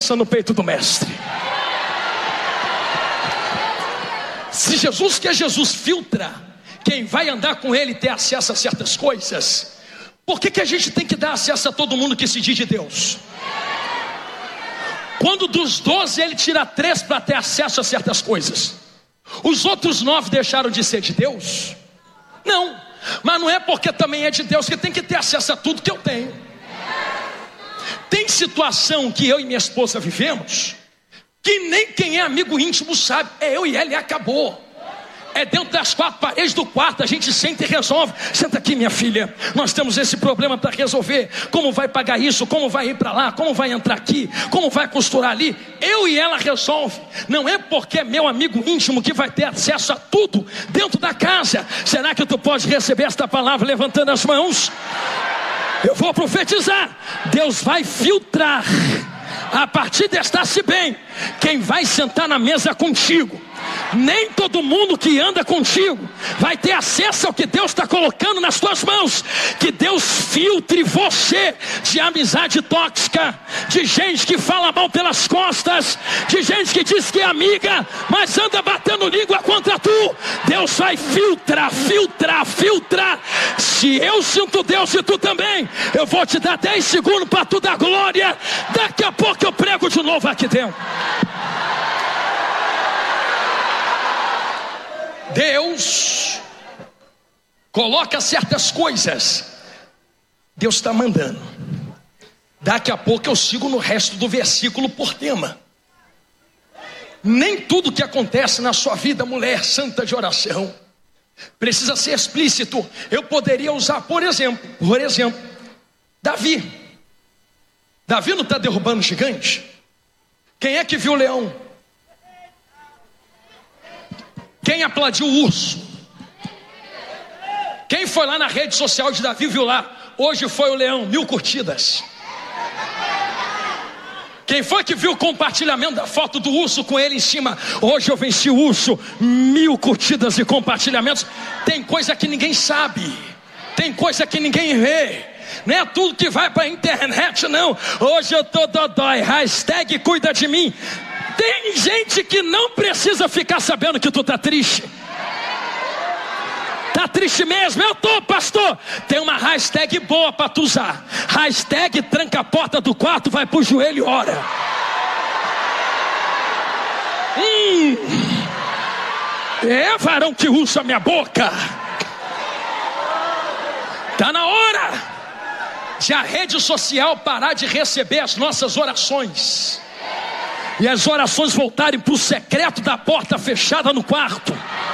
força no peito do mestre. Se Jesus, que é Jesus, filtra quem vai andar com ele e ter acesso a certas coisas, por que a gente tem que dar acesso a todo mundo que se diz de Deus? Quando dos 12 ele tira 3 para ter acesso a certas coisas, os outros 9 deixaram de ser de Deus? Não, mas não é porque também é de Deus que tem que ter acesso a tudo que eu tenho. Tem situação que eu e minha esposa vivemos que nem quem é amigo íntimo sabe. É eu e ela e acabou. É dentro das 4 paredes do quarto, a gente senta e resolve. Senta aqui, minha filha, nós temos esse problema para resolver. Como vai pagar isso? Como vai ir para lá? Como vai entrar aqui? Como vai costurar ali? Eu e ela resolve. Não é porque é meu amigo íntimo que vai ter acesso a tudo dentro da casa. Será que tu pode receber esta palavra levantando as mãos? Eu vou profetizar. Deus vai filtrar, a partir de estar-se bem, quem vai sentar na mesa contigo. Nem todo mundo que anda contigo vai ter acesso ao que Deus está colocando nas tuas mãos. Que Deus filtre você de amizade tóxica, de gente que fala mal pelas costas, de gente que diz que é amiga, mas anda batendo língua contra tu. Deus vai filtrar. Se eu sinto Deus e tu também, eu vou te dar 10 segundos para tu dar glória. Daqui a pouco eu prego de novo aqui dentro. Deus coloca certas coisas, Deus está mandando. Daqui a pouco eu sigo no resto do versículo por tema. Nem tudo que acontece na sua vida, mulher santa de oração, precisa ser explícito. Eu poderia usar, por exemplo, Davi. Davi não está derrubando gigante? Quem é que viu o leão? Quem aplaudiu o urso? Quem foi lá na rede social de Davi viu lá? Hoje foi o leão, 1000 curtidas. Quem foi que viu o compartilhamento da foto do urso com ele em cima? Hoje eu venci o urso, 1000 curtidas e compartilhamentos. Tem coisa que ninguém sabe, tem coisa que ninguém vê. Não é tudo que vai para a internet não. Hoje eu tô dodói, hashtag cuida de mim. Tem gente que não precisa ficar sabendo que tu tá triste. Tá triste mesmo? Eu tô, pastor. Tem uma hashtag boa para tu usar. Hashtag tranca a porta do quarto, vai pro joelho e ora. É varão que usa minha boca. Tá na hora de a rede social parar de receber as nossas orações e as orações voltarem para o secreto da porta fechada no quarto.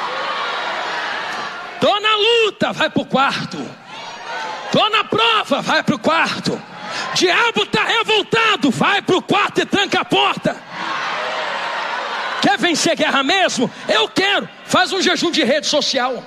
Tô na luta, vai para o quarto. Tô na prova, vai para o quarto. Diabo está revoltado, vai para o quarto e tranca a porta. Quer vencer guerra mesmo? Eu quero. Faz um jejum de rede social.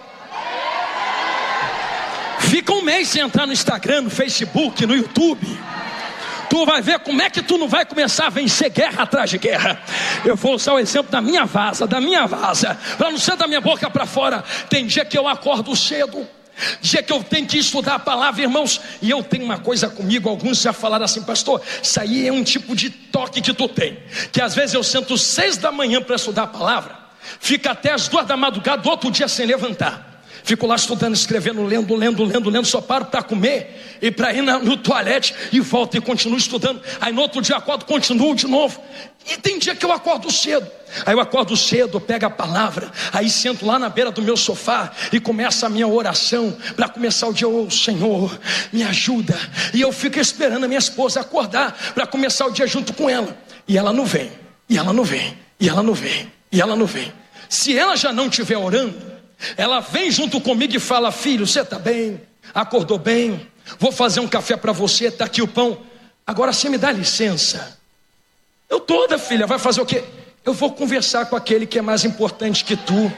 Fica um mês sem entrar no Instagram, no Facebook, no YouTube. Tu vai ver como é que tu não vai começar a vencer guerra atrás de guerra. Eu vou usar o exemplo da minha vaza, para não ser da minha boca para fora. Tem dia que eu acordo cedo, dia que eu tenho que estudar a palavra, irmãos. E eu tenho uma coisa comigo, alguns já falaram assim: pastor, isso aí é um tipo de toque que tu tem. Que às vezes eu sento 6 da manhã para estudar a palavra, fica até as 2 da madrugada do outro dia sem levantar. Fico lá estudando, escrevendo, lendo, só paro para comer e para ir no toalete e volto e continuo estudando. Aí no outro dia acordo, continuo de novo. E tem dia que eu acordo cedo. Aí eu acordo cedo, pego a palavra, aí sento lá na beira do meu sofá e começa a minha oração para começar o dia. Oh Senhor, me ajuda. E eu fico esperando a minha esposa acordar para começar o dia junto com ela. E ela não vem, e ela não vem, e ela não vem, e ela não vem. Se ela já não estiver orando, ela vem junto comigo e fala: filho, você está bem? Acordou bem? Vou fazer um café para você, está aqui o pão. Agora você me dá licença. Eu toda, filha, vai fazer o quê? Eu vou conversar com aquele que é mais importante que tu.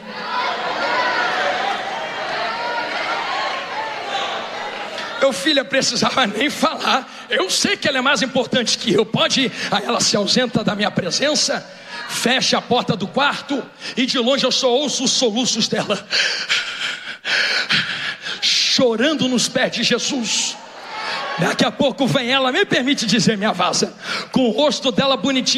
Eu, filha, precisava nem falar. Eu sei que ela é mais importante que eu. Pode ir. Aí ela se ausenta da minha presença, fecha a porta do quarto e de longe eu só ouço os soluços dela, chorando nos pés de Jesus. Daqui a pouco vem ela, me permite dizer, minha vaza, com o rosto dela bonitinho,